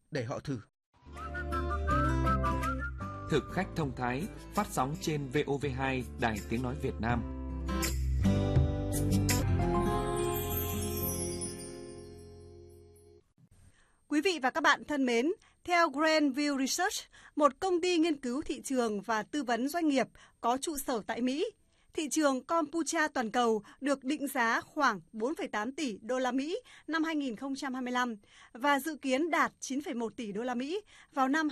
để họ thử. Thực khách thông thái phát sóng trên VOV2 Đài Tiếng nói Việt Nam. Quý vị và các bạn thân mến, theo Grandview Research, một công ty nghiên cứu thị trường và tư vấn doanh nghiệp có trụ sở tại Mỹ, thị trường kombucha toàn cầu được định giá khoảng 4,8 tỷ đô la Mỹ năm 2025 và dự kiến đạt 9,1 tỷ đô la Mỹ vào năm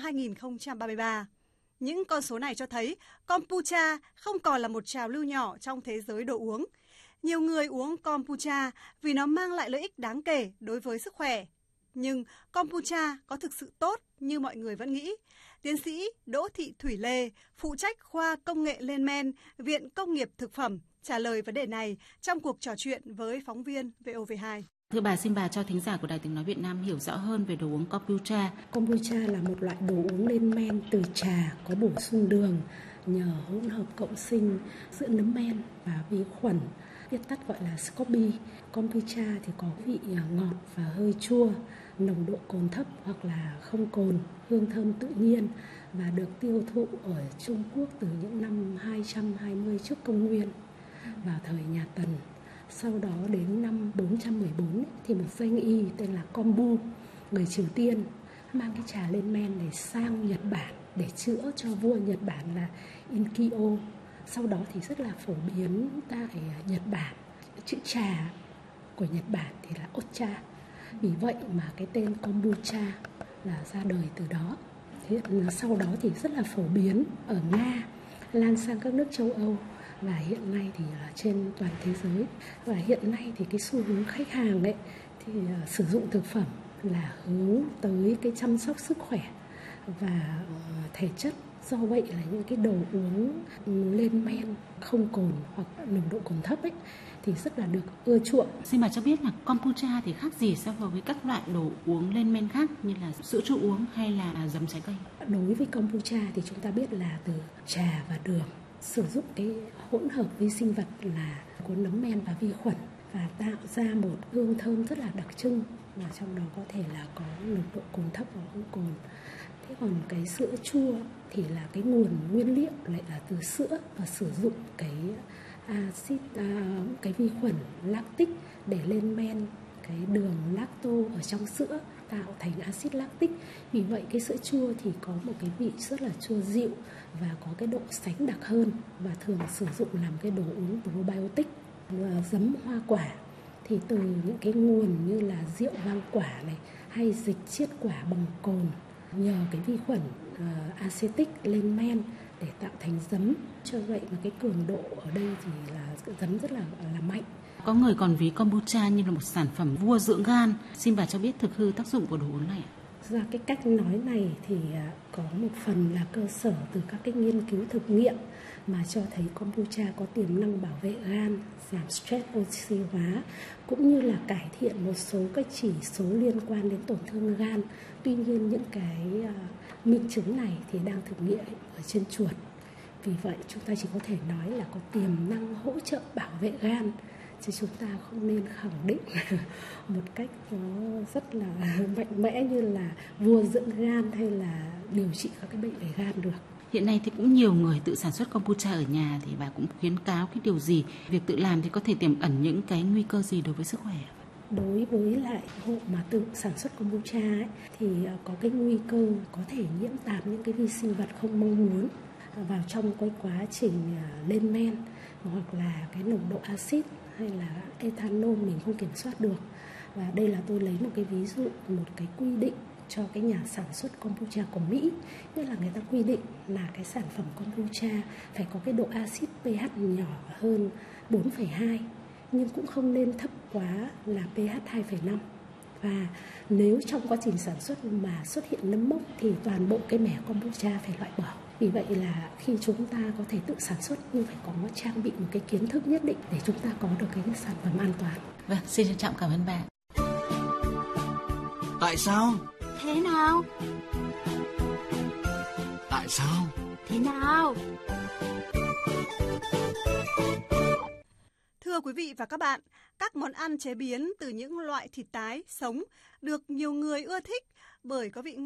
2033. Những con số này cho thấy kombucha không còn là một trào lưu nhỏ trong thế giới đồ uống. Nhiều người uống kombucha vì nó mang lại lợi ích đáng kể đối với sức khỏe. Nhưng kombucha có thực sự tốt như mọi người vẫn nghĩ? Tiến sĩ Đỗ Thị Thủy Lê, phụ trách khoa công nghệ lên men, Viện Công nghiệp Thực phẩm, trả lời vấn đề này trong cuộc trò chuyện với phóng viên VOV2. Thưa bà, xin bà cho thính giả của Đài Tiếng nói Việt Nam hiểu rõ hơn về đồ uống kombucha. Kombucha là một loại đồ uống lên men từ trà có bổ sung đường nhờ hỗn hợp cộng sinh giữa nấm men và vi khuẩn, viết tắt gọi là SCOBY. Kombucha thì có vị ngọt và hơi chua, nồng độ cồn thấp hoặc là không cồn, hương thơm tự nhiên và được tiêu thụ ở Trung Quốc từ những năm 220 trước công nguyên vào thời nhà Tần. Sau đó đến năm 414 thì một danh y tên là Kombu, người Triều Tiên, mang cái trà lên men để sang Nhật Bản để chữa cho vua Nhật Bản là Inkyo. Sau đó thì rất là phổ biến tại Nhật Bản. Chữ trà của Nhật Bản thì là Ocha. Vì vậy mà cái tên kombucha là ra đời từ đó. Sau đó thì rất là phổ biến ở Nga, lan sang các nước châu Âu và hiện nay thì là trên toàn thế giới. Và hiện nay thì cái xu hướng khách hàng ấy thì sử dụng thực phẩm là hướng tới cái chăm sóc sức khỏe và thể chất. Do vậy là những cái đồ uống lên men không cồn hoặc nồng độ cồn thấp ấy thì rất là được ưa chuộng. Xin bà cho biết là kombucha thì khác gì so với các loại đồ uống lên men khác như là sữa chua uống hay là giấm trái cây? Đối với kombucha thì chúng ta biết là từ trà và đường, sử dụng cái hỗn hợp vi sinh vật là của nấm men và vi khuẩn và tạo ra một hương thơm rất là đặc trưng, mà trong đó có thể là có nồng độ cồn thấp và không cồn. Thế còn cái sữa chua thì là cái nguồn nguyên liệu lại là từ sữa và sử dụng cái axit, cái vi khuẩn lactic để lên men cái đường lacto ở trong sữa tạo thành axit lactic. Vì vậy cái sữa chua thì có một cái vị rất là chua dịu và có cái độ sánh đặc hơn và thường sử dụng làm cái đồ uống probiotic. Và giấm hoa quả thì từ những cái nguồn như là rượu vang quả này hay dịch chiết quả bằng cồn, nhờ cái vi khuẩn acetic lên men để tạo thành giấm. Cho vậy mà cái cường độ ở đây thì là giấm rất là mạnh. Có người còn ví kombucha như là một sản phẩm vua dưỡng gan. Xin bà cho biết thực hư tác dụng của đồ uống này. Ra cái cách nói này thì có một phần là cơ sở từ các cái nghiên cứu thực nghiệm mà cho thấy kombucha có tiềm năng bảo vệ gan, giảm stress oxy hóa cũng như là cải thiện một số các chỉ số liên quan đến tổn thương gan. Tuy nhiên những cái minh chứng này thì đang thực nghiệm ở trên chuột. Vì vậy chúng ta chỉ có thể nói là có tiềm năng hỗ trợ bảo vệ gan, chứ chúng ta không nên khẳng định một cách nó rất là mạnh mẽ như là vua dưỡng gan hay là điều trị các cái bệnh về gan được. Hiện nay thì cũng nhiều người tự sản xuất kombucha ở nhà, thì bà cũng khuyến cáo cái điều gì? Việc tự làm thì có thể tiềm ẩn những cái nguy cơ gì đối với sức khỏe? Đối với lại hộ mà tự sản xuất kombucha ấy, thì có cái nguy cơ có thể nhiễm tạp những cái vi sinh vật không mong muốn vào trong cái quá trình lên men, hoặc là cái nồng độ axit hay là ethanol mình không kiểm soát được. Và đây là tôi lấy một cái ví dụ, một cái quy định cho cái nhà sản xuất kombucha của Mỹ, như là người ta quy định là cái sản phẩm kombucha phải có cái độ axit pH nhỏ hơn 4,2 nhưng cũng không nên thấp quá là pH 2,5. Và nếu trong quá trình sản xuất mà xuất hiện nấm mốc thì toàn bộ cái mẻ kombucha phải loại bỏ. Vì vậy là khi chúng ta có thể tự sản xuất nhưng phải có trang bị một cái kiến thức nhất định để chúng ta có được cái sản phẩm an toàn. Vâng, xin trân trọng cảm ơn bà. Tại sao? Thế nào? Tại sao? Thế nào? Thưa quý vị và các bạn, các món ăn chế biến từ những loại thịt tái, sống được nhiều người ưa thích bởi có vị